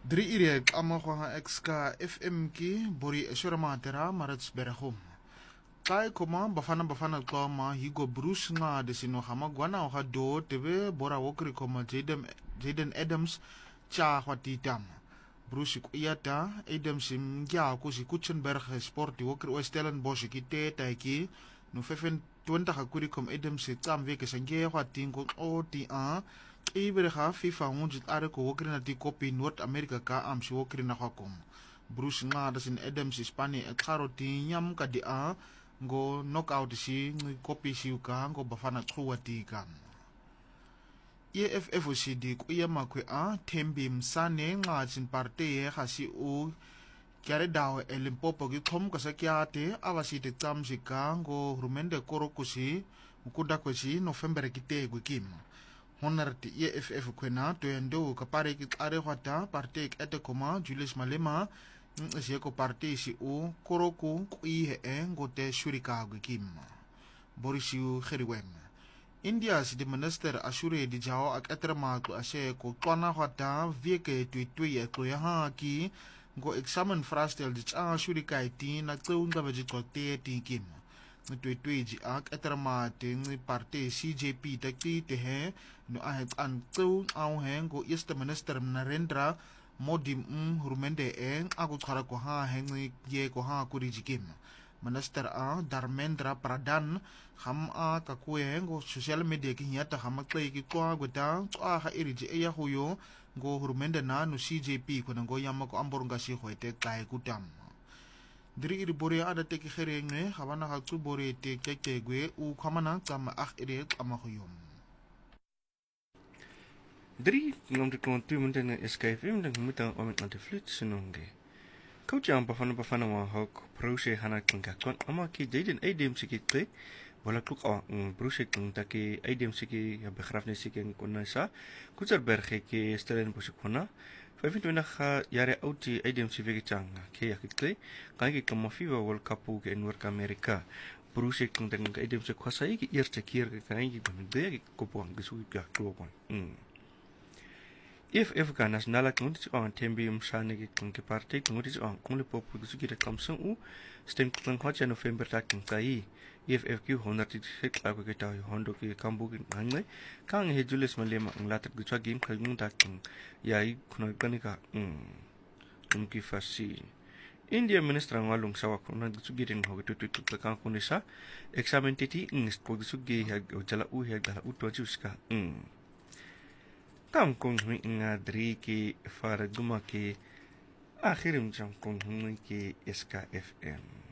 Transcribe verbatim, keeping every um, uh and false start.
Drie ire amakhwa exka F M ki bori eswera matera marats berahom. Kai koma bafana bafana koma higo Bruce nga desino hama gwana oha do tebe bora wokri koma Jaden Jaden Adams cha hwatitam. Bruce kuyata Adams mgya kusi Kutsenberg sport wokri Stellenbosch ki te taiki no vyfentwintig akuri kom Adams tsam weke sange hwatingo o ti a Ibre ga FIFA honderd are ko wokri na ti kopi Noord-Amerika ka am si wokri na kwakom. Bruce nga das in Adams Spanje et garoti nyam ka di a go knockout si kopi si ka go bafana tsuwati ka. E F F si di ku ya makwe a Thembi Msane nga sin parte ye ga si u kyare dawo e Limpopo ki khom ka sakyate awasi te tsam si ka go rumende korokusi ukuda kwesi November ki te gwikim. Honert E F F kwena to yendo ka pare ki are hwata parte ek ete koma Julius Malema si ko parte si u koroku kui he en gote shurika gwikim. Borisiu Kheriwem. India si di minister asure di jao ak etrema ko ase ko twana hwata vieke tui tui e ko yaha ki go examen frastel di cha shurika iti na tsu nga baji ko te ti kim. Tui tui ji ak etrema te ngi parte C J P takti te he no ahet an tsu au he go eerste minister Narendra Modi m hurmende en aku khara ko ha hengi ye ko ha kuri jikim. Minister a Dharmendra Pradhan ham a ka kue go social media ki hiata ham klei ki kwa gota a ha iri ji ya huyo go hurmende na no C J P ko ngo yamma ko ambornga si hoite kai kutam. Diri iri bore ada te ki kherenge habana ha tu bore te keke gwe u khamana kama akh iri kama huyom. Drie nom de kontu munte na S K F M dan muta om met de flut sunonge. Coach aan bafana bafana wa hok prose hana kinga kon ama ki Jaden Adams ki kle wala kluk a prose kin taki Adams ki ya begrafenis ki kon sa Kutsenberg ki Stellenbosch kona vyfentwintig jare oud die Adams ki changa ki ya ki kle kan ki kom FIFA World Cup ke Noord-Amerika prose kin dan Adams ko sa ki eerste keer kan ki ben de ki kopon gesoek ja klopon. If F ka nasionale kongres aan Thembi Msane ki kongke partai kongres aan kongle popu ki de kamsung u stem kong hot November ta king kai F F ki honderd sek lagu ke tahu hondo ki kambu ki ngai kang he Julius Malema ang latat gutwa game kong ta king yai kuno kanika um ki fasi India minister ngalung sawa kuno gutsugi ring ho tu tu tu kang kunisa examen titi ing gutsugi ha jala u ha dala u to juska um Kam kong hui nga dri ki fara guma ki akhirim jam kong hui ki S K F M.